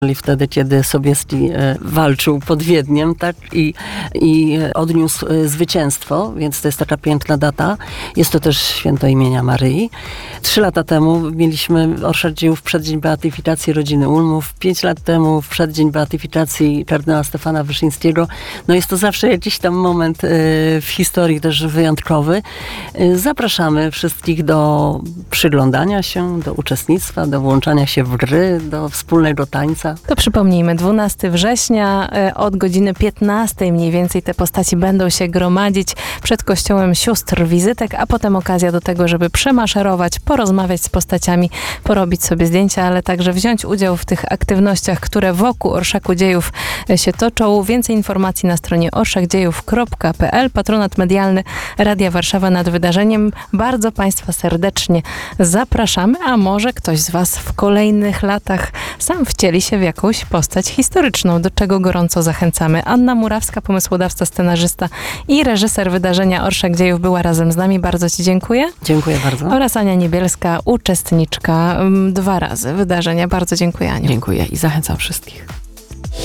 wtedy, kiedy Sobieski walczył pod Wiedniem, tak? I odniósł zwycięstwo, więc to jest taka piękna data. Jest to też święto imienia Maryi. 3 lata temu mieliśmy Orszak Dziejów w przeddzień beatyfikacji rodziny Ulmów. 5 lat temu w przeddzień beatyfikacji kardynała Stefana Wyszyńskiego. No jest to zawsze jakiś tam moment w historii też wyjątkowy. Zapraszamy wszystkich do przyglądania się, do uczestnictwa, do włączania się w gry, do wspólnego tańca. To przypomnijmy, 12 września od godziny 15 mniej więcej te postaci będą się gromadzić przed kościołem sióstr wizytek, a potem okazja do tego, żeby przemaszerować, porozmawiać z postaciami, porobić sobie zdjęcia, ale także wziąć udział w tych aktywnościach, które wokół Orszaku Dziejów się toczą. Więcej informacji na stronie orszakdziejów.pl. Patronat medialny Radia Warszawa nad wydarzeniem. Bardzo Państwa serdecznie zapraszamy, a może ktoś z Was w kolejnych latach sam wcieli się w jakąś postać historyczną, do czego gorąco zachęcamy. Anna Murawska, pomysłodawca, scenarzysta i reżyser wydarzenia Orszak Dziejów była razem z nami. Bardzo Ci dziękuję. Dziękuję bardzo. Oraz Ania Niebielska, uczestniczka 2 razy wydarzenia. Bardzo dziękuję, Aniu. Dziękuję i zachęcam wszystkich.